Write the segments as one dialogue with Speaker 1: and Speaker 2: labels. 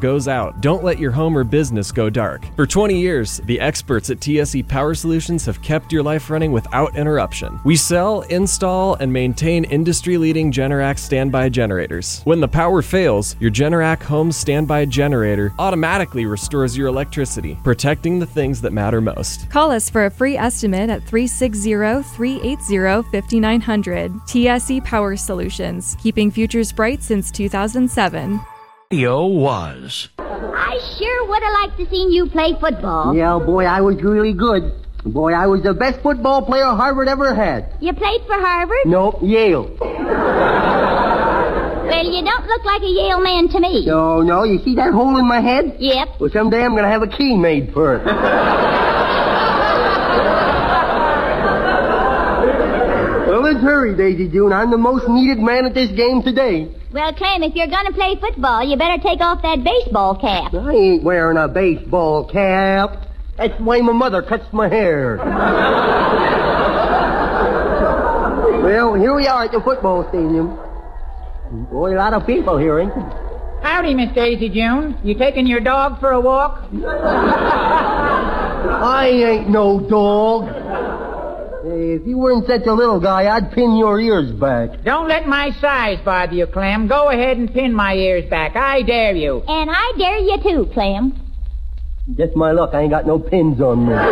Speaker 1: goes out. Don't let your home or business go dark. For 20 years, the experts at TSE Power Solutions have kept your life running without interruption. We sell, install, and maintain industry-leading Generac standby generators. When the power fails, your Generac home standby generator automatically restores your electricity, protecting the things that matter most.
Speaker 2: Call us for a free estimate at 360-380-5900. TSE Power Solutions, keeping futures bright since 2007.
Speaker 3: Radio was.
Speaker 4: I sure would have liked to seen you play football.
Speaker 5: Yeah, boy, I was really good. Boy, I was the best football player Harvard ever had.
Speaker 4: You played for Harvard?
Speaker 5: Nope, Yale.
Speaker 4: Well, you don't look like a Yale man to me.
Speaker 5: No, you see that hole in my head?
Speaker 4: Yep.
Speaker 5: Well, someday I'm going to have a key made for it. Well, let's hurry, Daisy June. I'm the most needed man at this game today.
Speaker 4: Well, Clem, if you're going to play football, you better take off that baseball cap.
Speaker 5: I ain't wearing a baseball cap. That's the way my mother cuts my hair. Well, here we are at the football stadium. Boy, a lot of people here, ain't there?
Speaker 6: Howdy, Miss Daisy June. You taking your dog for a walk?
Speaker 5: I ain't no dog. Hey, if you weren't such a little guy, I'd pin your ears back.
Speaker 6: Don't let my size bother you, Clem. Go ahead and pin my ears back. I dare you.
Speaker 4: And I dare you too, Clem.
Speaker 5: Just my luck, I ain't got no pins on me.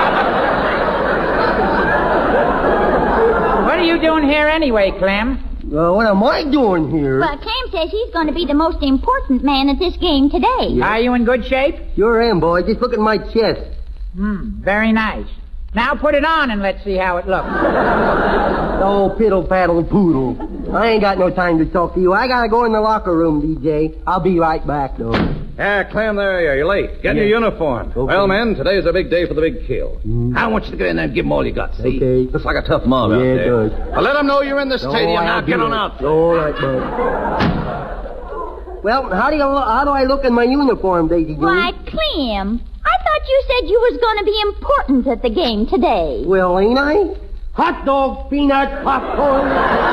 Speaker 6: What are you doing here anyway, Clem?
Speaker 5: Well, what am I doing here?
Speaker 4: Well, Clem says he's going to be the most important man at this game today.
Speaker 5: Yeah.
Speaker 6: Are you in good shape?
Speaker 5: Sure am, boy. Just look at my chest.
Speaker 6: Very nice. Now put it on and let's see how it looks.
Speaker 5: Oh, piddle-paddle-poodle. I ain't got no time to talk to you. I gotta go in the locker room, DJ. I'll be right back, though.
Speaker 7: Clem, there you are. You're late. Get in your uniform.
Speaker 5: Okay.
Speaker 7: Well, men, today's a big day for the big kill. I want you to go in there and give them all you got, see?
Speaker 5: Okay.
Speaker 7: Looks like a tough mob out
Speaker 5: Yeah, it
Speaker 7: there.
Speaker 5: does.
Speaker 7: Well, let them know you're in the stadium.
Speaker 5: I'll
Speaker 7: Now
Speaker 5: be
Speaker 7: get on
Speaker 5: right.
Speaker 7: out there.
Speaker 5: All right, bud. Well, how do I look in my uniform, Daisy June?
Speaker 4: Why, Clem, I thought you said you was going to be important at the game today.
Speaker 5: Well, ain't I? Hot dogs, peanuts, popcorn.